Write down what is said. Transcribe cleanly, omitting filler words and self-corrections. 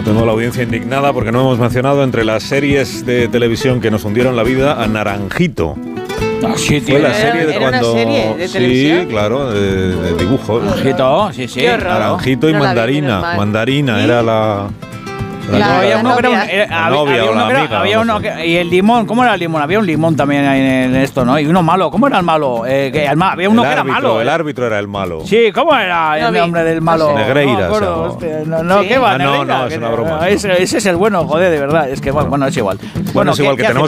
Tengo la audiencia indignada porque no hemos mencionado entre las series de televisión que nos hundieron la vida a Naranjito. Ah, sí, tío. Fue la serie de ¿Era cuando... una serie de televisión? Sí, claro, de dibujos. Naranjito, sí, sí. Qué horror. Naranjito y No la vi, Mandarina. menos mal. Mandarina ¿Y? era la... Había la uno que era novia. La novia o la amiga, había no uno sé. que, y el limón, ¿cómo era el limón? Había un limón también ahí en esto, ¿no? Y uno malo, ¿cómo era el malo? Había uno que era malo. El árbitro era el malo. Sí, ¿cómo era el No vi. nombre del malo? Negreira, No me acuerdo, se llama. hostia, no, Sí. ¿qué va? Ah, no, Negreira, no, es una broma. Ese es el bueno, joder, de verdad. Es que, bueno, es igual. Bueno, es igual que ¿qué tenemos